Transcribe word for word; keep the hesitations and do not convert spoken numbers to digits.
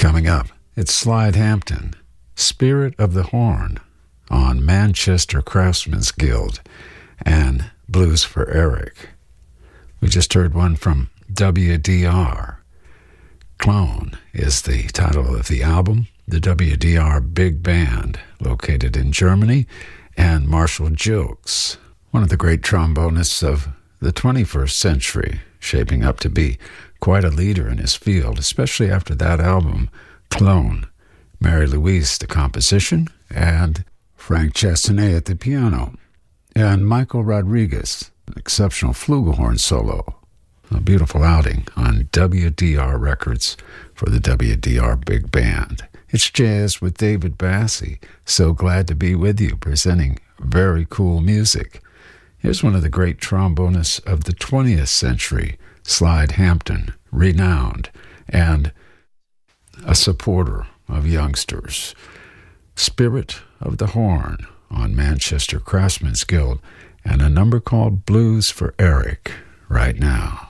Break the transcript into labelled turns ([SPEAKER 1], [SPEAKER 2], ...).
[SPEAKER 1] Coming up, it's Slide Hampton, Spirit of the Horn, on Manchester Craftsmen's Guild, and Blues for Eric. We just heard one from W D R. Clone is the title of the album. The W D R Big Band, located in Germany, and Marshall Jokes, one of the great trombonists of the twenty-first century, shaping up to be quite a leader in his field, especially after that album, Clone. Mary Louise, the composition, and Frank Chastanet at the piano, and Michael Rodriguez, an exceptional flugelhorn solo. A beautiful outing on W D R Records for the W D R Big Band. It's Jazz with David Bassie. So glad to be with you, presenting very cool music. Here's one of the great trombonists of the twentieth century, Slide Hampton, renowned, and a supporter of youngsters. Spirit of the Horn on Manchester Craftsmen's Guild, and a number called Blues for Eric right now.